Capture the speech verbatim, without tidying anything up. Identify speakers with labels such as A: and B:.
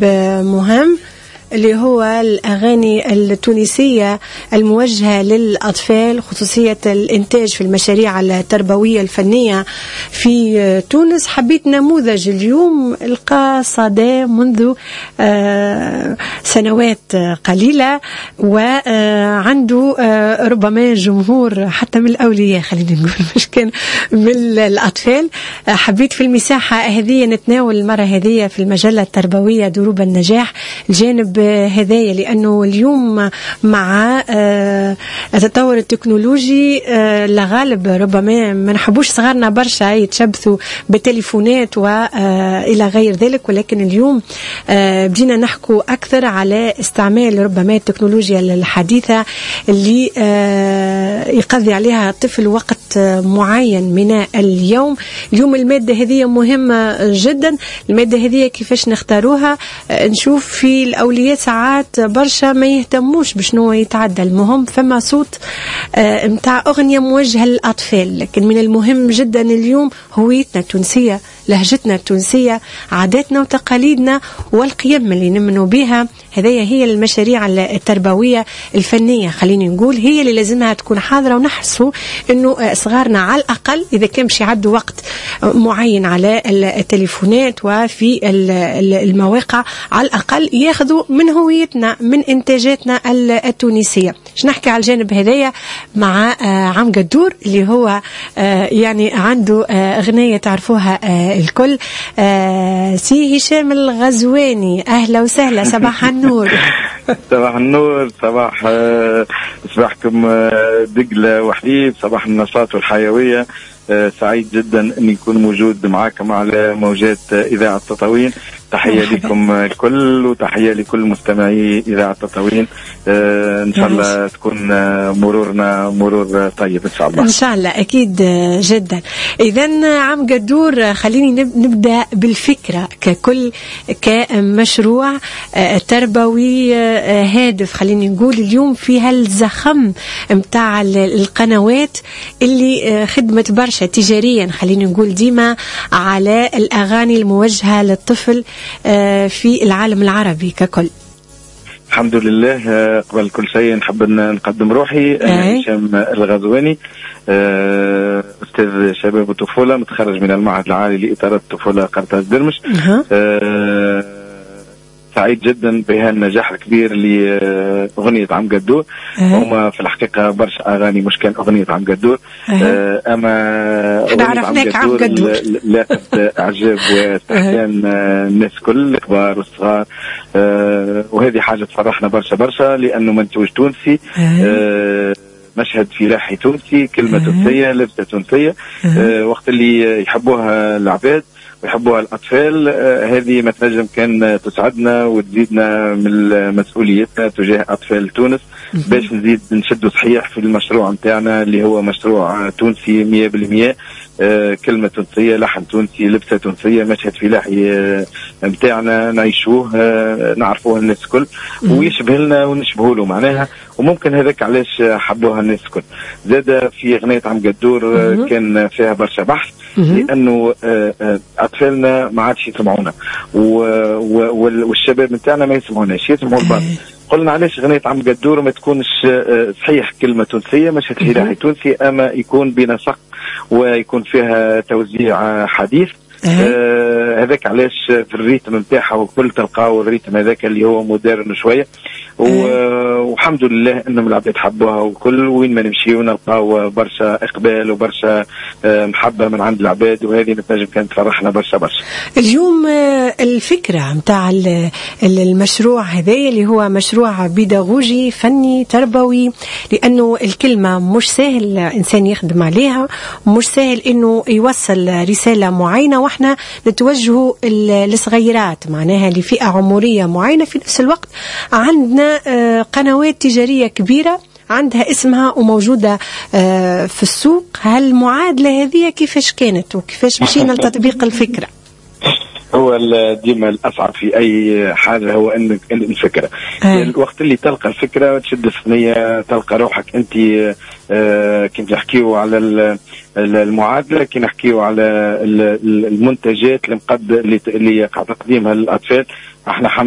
A: مهم اللي هو الأغاني التونسية الموجهة للأطفال، خصوصية الإنتاج في المشاريع التربوية الفنية في تونس. حبيت نموذج اليوم لقى صدى منذ سنوات قليلة، وعنده ربما جمهور حتى من الأولياء، خلينا نقول مش كان من الأطفال. حبيت في المساحة هذه نتناول المرة هذه في المجلة التربوية دروب النجاح الجانب هدايا، لأنه اليوم مع التطور التكنولوجي لغالب ربما ما نحبوش صغارنا برشا يتشبثوا بالتليفونات وإلى غير ذلك، ولكن اليوم بدينا نحكوا أكثر على استعمال ربما التكنولوجيا الحديثة اللي يقضي عليها الطفل وقت معين من اليوم. اليوم المادة هذه مهمة جدا. المادة هذه كيفاش نختاروها؟ نشوف في الأولياء ساعات برشا ما يهتموش بشنو يتعدى. المهم فما صوت متاع أغنية موجهة للأطفال، لكن من المهم جدا اليوم هويتنا التونسية، لهجتنا التونسية، عاداتنا وتقاليدنا والقيم اللي نمنوا بها. هذه هي المشاريع التربوية الفنية، خليني نقول هي اللي لازمها تكون حاضرة، ونحسوا إنه صغارنا على الأقل إذا كان مش يعدوا وقت معين على التليفونات وفي المواقع، على الأقل ياخذوا من هويتنا، من إنتاجاتنا التونسية. باش نحكي على الجانب هذايا مع عم قدور اللي هو يعني عنده أغنية تعرفوها الكل، سي هشام الغزواني. أهلا وسهلا، صباح النور.
B: صباح النور، صباح صباحكم دقلة وحليب، صباح النشاط والحيوية. سعيد جدا أن يكون موجود معكم على موجات إذاعة تطاوين. تحية لكم الكل وتحية لكل مستمعي إذاعة تطاوين. آه إن شاء الله تكون مرورنا مرور طيب إن شاء الله.
A: إن شاء الله أكيد جدا. إذن عم قدور خليني نبدأ بالفكرة ككل، كمشروع تربوي هادف، خليني نقول اليوم في هالزخم متاع القنوات اللي خدمت برشا تجاريا، خليني نقول ديما على الأغاني الموجهة للطفل في العالم العربي ككل.
B: الحمد لله. قبل كل شيء نحب نقدم روحي. أنا هشام الغزواني، أستاذ شباب وطفولة، متخرج من المعهد العالي لإطارات الطفولة قرطاج درمش. أه سعيد جدا بهالنجاح الكبير لأغنية عم قدور. هما في الحقيقة برشا أغاني، مش كان أغنية عم قدور. أه أما
A: احنا عرفناك عم قدور
B: لاقت إعجاب واستحسان الناس كل الكبار والصغار. أه وهذه حاجة تفرحنا برشا برشا، لأنه منتوج تونسي، أه مشهد فلاحي تونسي، كلمة تونسية، لبسة تونسية. أه وقت اللي يحبوها العباد ويحبوها الأطفال، آه هذه ما تنجم كان تسعدنا وتزيدنا من مسؤوليتنا تجاه أطفال تونس، باش نزيد نشدوا صحيح في المشروع متاعنا اللي هو مشروع تونسي مية بالمية. آه كلمة تونسية، لحن تونسي، لبسة تونسية، مشهد فلاحي آه متاعنا نعيشوه، آه نعرفوه الناس كل، ويشبه لنا ونشبه له معناها. وممكن هذاك علاش حبوها الناس كل. زاد في أغنية عم قدور آه كان فيها برشا بحث، لأنه آه آه أطفالنا ما عادش يسمعونا، والشباب متاعنا ما يسمعوناش، يسمعوا البعض. قلنا علاش أغنية عم قدور ما تكونش صحيح كلمة تونسية، مشهد فلاحي تونسي، أما يكون بنسق ويكون فيها توزيع حديث. آه هذاك علاش في الريتم نتاعها وكل تلقاو الريتم هذاك اللي هو مودرن شويه، والحمد لله انهم العباد حبوها، وكل وين ما نمشيو نلقاو برشا اقبال وبرشا آه محبه من عند العباد، وهذه نتنجم كانت تفرحنا برشا برشا.
A: اليوم آه الفكره نتاع المشروع هذا اللي هو مشروع بيداغوجي فني تربوي، لانه الكلمه مش سهل الانسان يخدم عليها، مش سهل انه يوصل رساله معينه، احنا نتوجهوا للصغيرات معناها لفئة عمرية معينة. في نفس الوقت عندنا قنوات تجارية كبيرة عندها اسمها وموجودة في السوق. هالمعادلة هذه كيفاش كانت وكيفاش مشينا لتطبيق الفكرة؟
B: هو ديما الأصعب في أي حاجة هو أن الفكرة. آه. الوقت اللي تلقى الفكرة تشد الثنية، تلقى روحك أنت. آه كنت نحكيو على المعادلة، كي نحكيو على المنتجات اللي مقد اللي قاعد تقديمها للأطفال. احنا